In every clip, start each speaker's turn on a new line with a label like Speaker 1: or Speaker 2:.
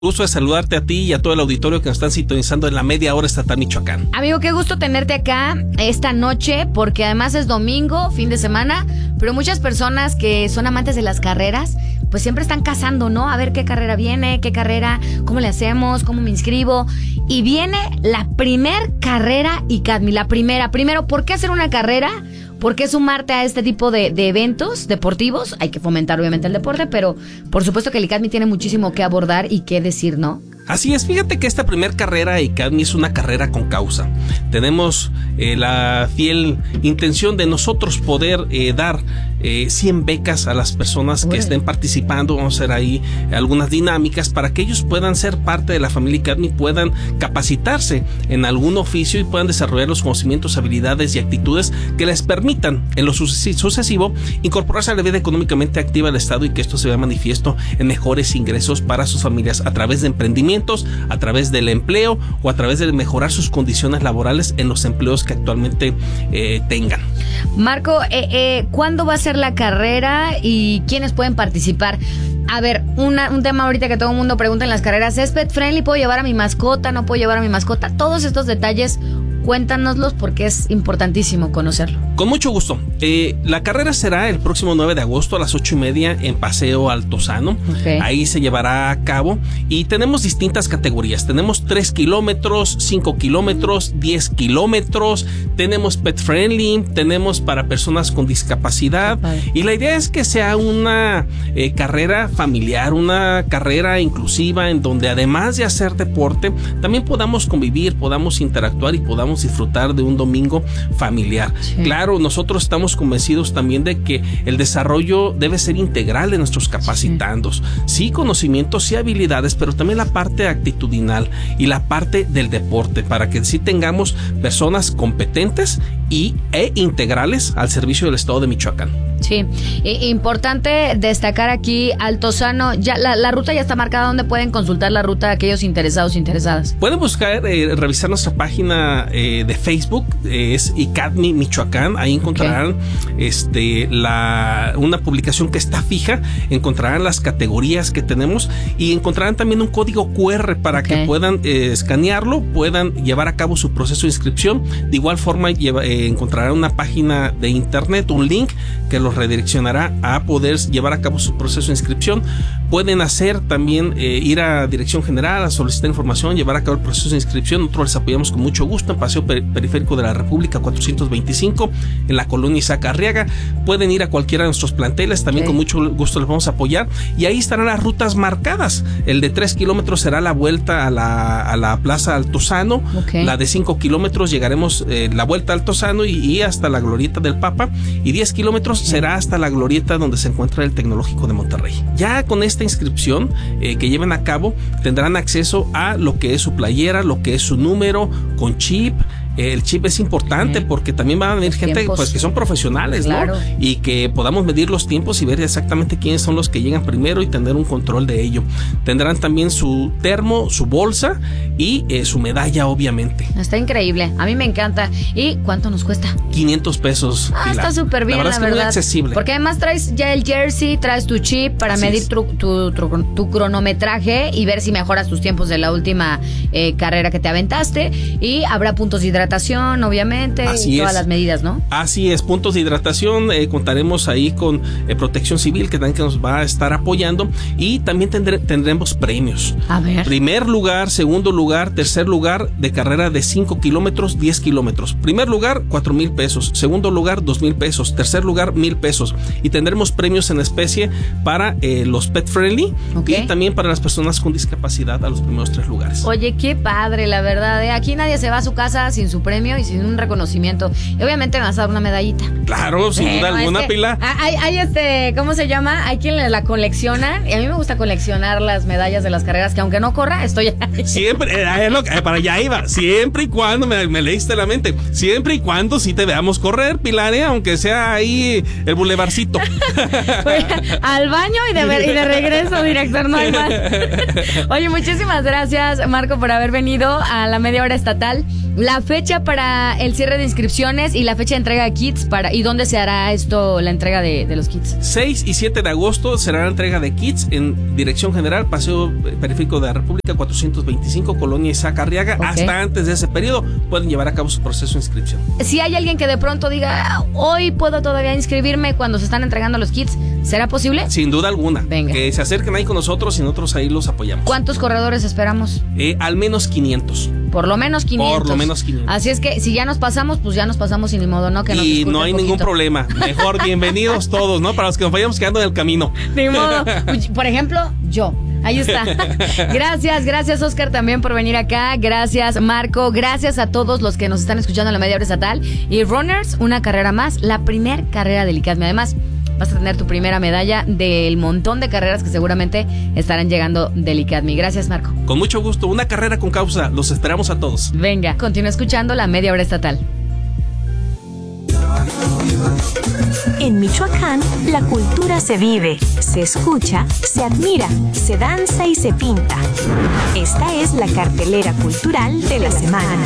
Speaker 1: Gusto de saludarte a ti y a todo el auditorio que nos están sintonizando en la Media Hora Estatal Michoacán.
Speaker 2: Amigo, qué gusto tenerte acá esta noche, porque además es domingo, fin de semana, pero muchas personas que son amantes de las carreras, pues siempre están cazando, ¿no? A ver qué carrera viene, qué carrera, cómo le hacemos, cómo me inscribo. Y viene la primer carrera ICADMI, la primera. Primero, ¿por qué hacer una carrera? ¿Por qué sumarte a este tipo de eventos deportivos? Hay que fomentar obviamente el deporte, pero por supuesto que el ICADMI tiene muchísimo que abordar y que decir, ¿no?
Speaker 1: Así es, fíjate que esta primer carrera ICADMI es una carrera con causa. Tenemos la fiel intención de nosotros poder dar 100 becas a las personas que estén participando. Vamos a hacer ahí algunas dinámicas para que ellos puedan ser parte de la familia ICADMI, puedan capacitarse en algún oficio y puedan desarrollar los conocimientos, habilidades y actitudes que les permitan en lo sucesivo incorporarse a la vida económicamente activa del Estado y que esto se vea manifiesto en mejores ingresos para sus familias a través de emprendimientos, a través del empleo o a través de mejorar sus condiciones laborales en los empleos que actualmente tengan.
Speaker 2: Marco, ¿cuándo va a ser la carrera y quiénes pueden participar? A ver, un tema ahorita que todo el mundo pregunta en las carreras, ¿es pet friendly? ¿Puedo llevar a mi mascota? ¿No puedo llevar a mi mascota? Todos estos detalles, cuéntanoslos porque es importantísimo conocerlo.
Speaker 1: Con mucho gusto. La carrera será el próximo 9 de agosto a las 8:30 en Paseo Altozano. Okay. Ahí se llevará a cabo y tenemos distintas categorías. Tenemos 3 kilómetros, 5 kilómetros, 10 kilómetros. Tenemos pet friendly, tenemos para personas con discapacidad. Y la idea es que sea una carrera familiar, una carrera inclusiva en donde además de hacer deporte, también podamos convivir, podamos interactuar y podamos disfrutar de un domingo familiar. Sí. Claro, nosotros estamos convencidos también de que el desarrollo debe ser integral de nuestros capacitandos. Sí, conocimientos, sí habilidades, pero también la parte actitudinal y la parte del deporte, para que sí tengamos personas competentes e integrales al servicio del Estado de Michoacán.
Speaker 2: Sí, importante destacar aquí Altozano, ya la ruta ya está marcada. ¿Dónde pueden consultar la ruta aquellos interesados, interesadas?
Speaker 1: Pueden buscar, revisar nuestra página de Facebook, es ICADMI Michoacán. Ahí encontrarán una publicación que está fija, encontrarán las categorías que tenemos y encontrarán también un código QR para que puedan escanearlo, puedan llevar a cabo su proceso de inscripción. De igual forma encontrarán una página de internet, un link que los redireccionará a poder llevar a cabo su proceso de inscripción. Pueden hacer también ir a Dirección General a solicitar información, llevar a cabo el proceso de inscripción. Nosotros les apoyamos con mucho gusto en Paseo Periférico de la República 425 en la colonia Isaac Arriaga. Pueden ir a cualquiera de nuestros planteles, también con mucho gusto les vamos a apoyar y ahí estarán las rutas marcadas. El de 3 kilómetros será la vuelta a la Plaza Altozano. La de 5 kilómetros llegaremos la vuelta a Altozano y hasta la Glorieta del Papa, y 10 kilómetros será hasta la glorieta donde se encuentra el Tecnológico de Monterrey. Ya con esta inscripción que lleven a cabo tendrán acceso a lo que es su playera, lo que es su número con chip. El chip es importante porque también va a venir gente que son profesionales, ¿no? Y que podamos medir los tiempos y ver exactamente quiénes son los que llegan primero y tener un control de ello. Tendrán también su termo, su bolsa y su medalla, obviamente.
Speaker 2: Está increíble, a mí me encanta. ¿Y cuánto nos cuesta?
Speaker 1: 500 pesos.
Speaker 2: Está súper bien, la verdad.
Speaker 1: Es muy accesible.
Speaker 2: Porque además traes ya el jersey, traes tu chip para medir tu cronometraje y ver si mejoras tus tiempos de la última carrera que te aventaste. Y habrá puntos de hidratación, obviamente, y todas las medidas, ¿no?
Speaker 1: Así es, puntos de hidratación, contaremos ahí con Protección Civil, que también nos va a estar apoyando, y también tendremos premios.
Speaker 2: A ver.
Speaker 1: Primer lugar, segundo lugar, tercer lugar de carrera de 5 kilómetros, 10 kilómetros. Primer lugar, 4,000 pesos. Segundo lugar, 2,000 pesos. Tercer lugar, 1,000 pesos. Y tendremos premios en especie para los pet friendly y también para las personas con discapacidad a los primeros 3 lugares.
Speaker 2: Oye, qué padre, la verdad. Aquí nadie se va a su casa sin su premio y sin un reconocimiento. Y obviamente me vas a dar una medallita.
Speaker 1: Claro, sin duda alguna, Pila.
Speaker 2: Hay ¿cómo se llama? Hay quien la colecciona. Y a mí me gusta coleccionar las medallas de las carreras, que aunque no corra, estoy ahí.
Speaker 1: Siempre, para allá iba. Siempre y cuando, me leíste la mente, siempre y cuando sí te veamos correr, Pilar, aunque sea ahí el bulevarcito.
Speaker 2: Al baño y de regreso, director, no hay más. Oye, muchísimas gracias, Marco, por haber venido a la Media Hora Estatal. la fecha para el cierre de inscripciones y la fecha de entrega de kits ¿y dónde se hará esto, la entrega de los kits?
Speaker 1: 6 y 7 de agosto será la entrega de kits en Dirección General, Paseo Periférico de la República 425, Colonia Isaac Arriaga. Okay. Hasta antes de ese periodo pueden llevar a cabo su proceso de inscripción.
Speaker 2: Si hay alguien que de pronto diga, hoy puedo todavía inscribirme cuando se están entregando los kits, ¿será posible?
Speaker 1: Sin duda alguna.
Speaker 2: Venga.
Speaker 1: Que se acerquen ahí con nosotros y nosotros ahí los apoyamos.
Speaker 2: ¿Cuántos corredores esperamos?
Speaker 1: Al menos 500.
Speaker 2: Por lo menos 500.
Speaker 1: Por lo menos 500.
Speaker 2: Así es que si ya nos pasamos, pues ya nos pasamos y ni modo, ¿no? Que nos
Speaker 1: y no hay ningún problema. Mejor bienvenidos todos, ¿no? Para los que nos vayamos quedando en el camino.
Speaker 2: Ni modo. Por ejemplo, yo. Ahí está. Gracias Oscar también por venir acá. Gracias Marco. Gracias a todos los que nos están escuchando en la media hora estatal. Y Runners, una carrera más, la primer carrera del ICADMI. Además, vas a tener tu primera medalla del montón de carreras que seguramente estarán llegando del ICADMI. Gracias, Marco.
Speaker 1: Con mucho gusto. Una carrera con causa. Los esperamos a todos.
Speaker 2: Venga, continúa escuchando la media hora estatal.
Speaker 3: En Michoacán, la cultura se vive, se escucha, se admira, se danza y se pinta. Esta es la cartelera cultural de la semana.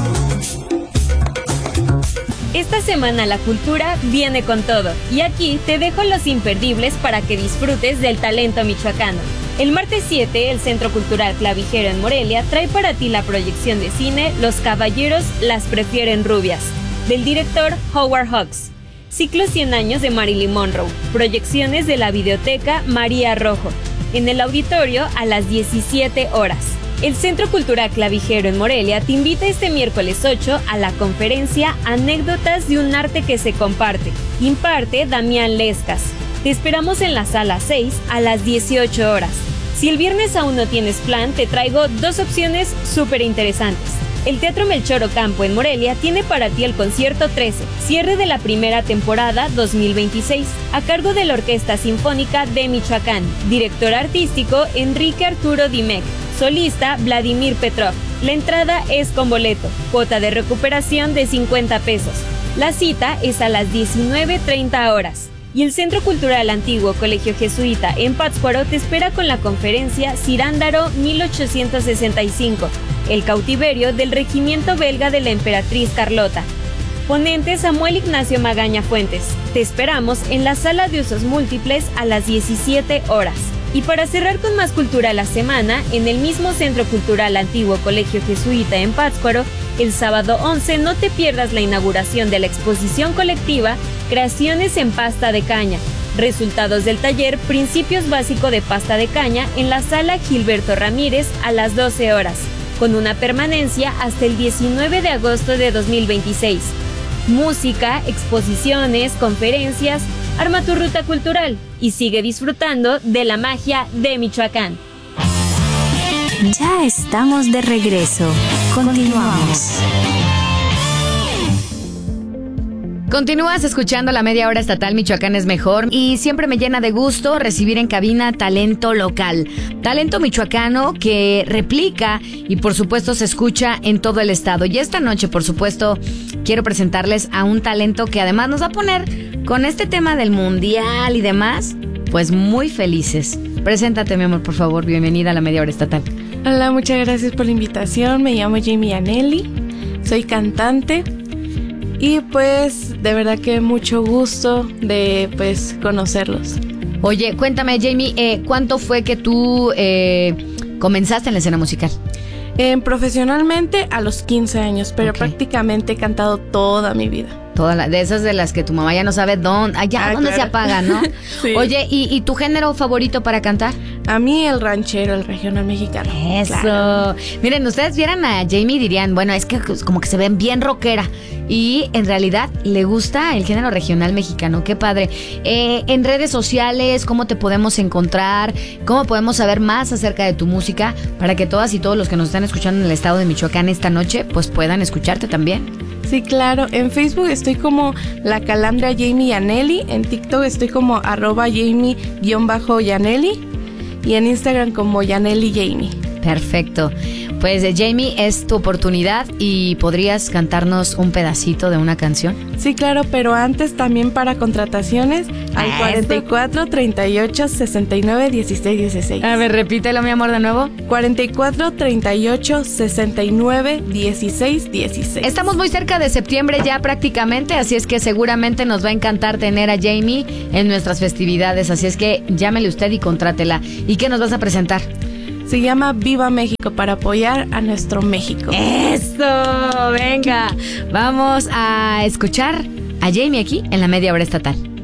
Speaker 4: Esta semana la cultura viene con todo y aquí te dejo los imperdibles para que disfrutes del talento michoacano. El martes 7, el Centro Cultural Clavijero en Morelia trae para ti la proyección de cine Los Caballeros las prefieren rubias, del director Howard Hawks. Ciclo 100 años de Marilyn Monroe, proyecciones de la Videoteca María Rojo, en el auditorio a las 17 horas. El Centro Cultural Clavijero en Morelia te invita este miércoles 8 a la conferencia Anécdotas de un arte que se comparte. Imparte Damián Lescas. Te esperamos en la sala 6 a las 18 horas. Si el viernes aún no tienes plan, te traigo dos opciones súper interesantes. El Teatro Melchor Ocampo en Morelia tiene para ti el concierto 13, cierre de la primera temporada 2026, a cargo de la Orquesta Sinfónica de Michoacán, director artístico Enrique Arturo Dimec, solista Vladimir Petrov. La entrada es con boleto, cuota de recuperación de 50 pesos. La cita es a las 19:30 horas. Y el Centro Cultural Antiguo Colegio Jesuita en Pátzcuaro te espera con la conferencia Cirándaro 1865, el cautiverio del regimiento belga de la emperatriz Carlota. Ponente Samuel Ignacio Magaña Fuentes. Te esperamos en la sala de usos múltiples a las 17 horas. Y para cerrar con más cultura la semana, en el mismo Centro Cultural Antiguo Colegio Jesuita en Pátzcuaro, el sábado 11 no te pierdas la inauguración de la exposición colectiva Creaciones en Pasta de Caña, resultados del taller Principios Básico de Pasta de Caña en la sala Gilberto Ramírez a las 12 horas, con una permanencia hasta el 19 de agosto de 2026. Música, exposiciones, conferencias, arma tu ruta cultural y sigue disfrutando de la magia de Michoacán.
Speaker 3: Ya estamos de regreso. Continuamos.
Speaker 2: Continúas escuchando la media hora estatal Michoacán es mejor y siempre me llena de gusto recibir en cabina talento local, talento michoacano que replica y por supuesto se escucha en todo el estado. Y esta noche por supuesto quiero presentarles a un talento que además nos va a poner con este tema del mundial y demás, pues muy felices. Preséntate mi amor, por favor, bienvenida a la media hora estatal.
Speaker 5: Hola, muchas gracias por la invitación, me llamo Jamie Yaneli, soy cantante. Y pues de verdad que mucho gusto de pues conocerlos.
Speaker 2: Oye, cuéntame Jamie, ¿cuánto fue que tú comenzaste en la escena musical?
Speaker 5: Profesionalmente a los 15 años, pero prácticamente he cantado toda mi vida.
Speaker 2: De esas de las que tu mamá ya no sabe dónde claro. Se apaga, ¿no?
Speaker 5: Sí.
Speaker 2: Oye, ¿y tu género favorito para cantar?
Speaker 5: A mí el ranchero, el regional mexicano.
Speaker 2: Eso.
Speaker 5: Claro.
Speaker 2: Miren, ustedes vieran a Jamie y dirían, bueno, es que como que se ven bien rockera. Y en realidad le gusta el género regional mexicano. Qué padre. En redes sociales, ¿cómo te podemos encontrar? ¿Cómo podemos saber más acerca de tu música? Para que todas y todos los que nos están escuchando en el estado de Michoacán esta noche, pues puedan escucharte también.
Speaker 5: Sí, claro. En Facebook estoy como La Calandria Jamie Yaneli. En TikTok estoy como @Jamie_Yaneli. Y en Instagram como Yaneli Jamie.
Speaker 2: Perfecto. Pues Pues Jamie, es tu oportunidad y ¿podrías cantarnos un pedacito de una canción?
Speaker 5: Sí, claro, pero antes también para contrataciones al 44 38 69 16 16.
Speaker 2: A ver, repítelo, mi amor, de nuevo.
Speaker 5: 44 38 69 16 16.
Speaker 2: Estamos muy cerca de septiembre ya prácticamente, así es que seguramente nos va a encantar tener a Jamie en nuestras festividades, así es que llámele usted y contrátela. ¿Y qué nos vas a presentar?
Speaker 5: Se llama Viva México, para apoyar a nuestro México.
Speaker 2: ¡Eso! Venga, vamos a escuchar a Jamie aquí en la Media Hora Estatal.